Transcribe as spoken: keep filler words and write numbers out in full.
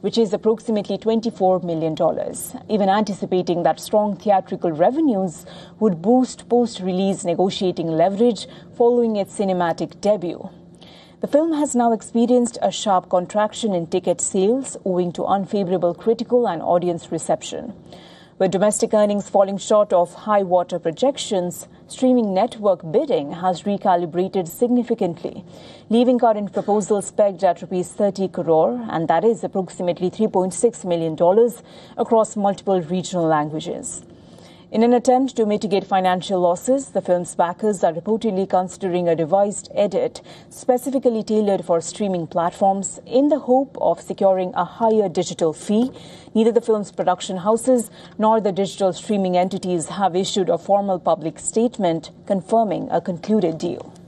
which is approximately twenty-four million dollars, even anticipating that strong theatrical revenues would boost post-release negotiating leverage following its cinematic debut. The film has now experienced a sharp contraction in ticket sales owing to unfavorable critical and audience reception. With domestic earnings falling short of high-water projections, streaming network bidding has recalibrated significantly, leaving current proposals pegged at rupees thirty crore, and that is approximately three point six million dollars across multiple regional languages. In an attempt to mitigate financial losses, the film's backers are reportedly considering a revised edit specifically tailored for streaming platforms in the hope of securing a higher digital fee. Neither the film's production houses nor the digital streaming entities have issued a formal public statement confirming a concluded deal.